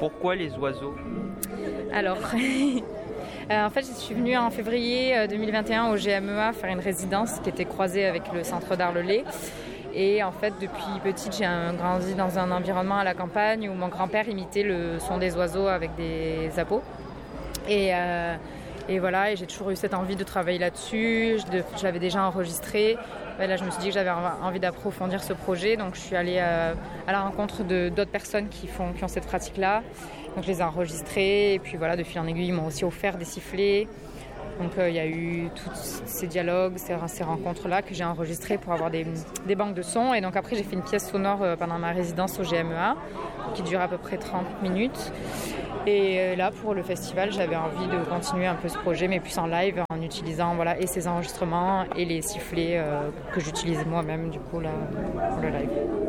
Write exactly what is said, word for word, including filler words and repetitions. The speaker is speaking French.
Pourquoi les oiseaux ? Alors, euh, en fait, je suis venue en février deux mille vingt et un au G M E A faire une résidence qui était croisée avec le centre d'art Le Lay. Et en fait, depuis petite, j'ai grandi dans un environnement à la campagne où mon grand-père imitait le son des oiseaux avec des appos. Et, euh, et voilà, et j'ai toujours eu cette envie de travailler là-dessus. Je, de, je l'avais déjà enregistré. Et là, je me suis dit que j'avais envie d'approfondir ce projet. Donc, je suis allée euh, à la rencontre de, d'autres personnes qui, font, qui ont cette pratique-là. Donc, je les ai enregistrées. Et puis voilà, de fil en aiguille, ils m'ont aussi offert des sifflets. Donc il euh, y a eu tous ces dialogues, ces, ces rencontres-là que j'ai enregistrées pour avoir des, des banques de sons. Et donc après j'ai fait une pièce sonore euh, pendant ma résidence au G M E A qui dure à peu près trente minutes. Et euh, là pour le festival j'avais envie de continuer un peu ce projet mais plus en live en utilisant voilà, et ces enregistrements et les sifflets euh, que j'utilise moi-même du coup là, pour le live.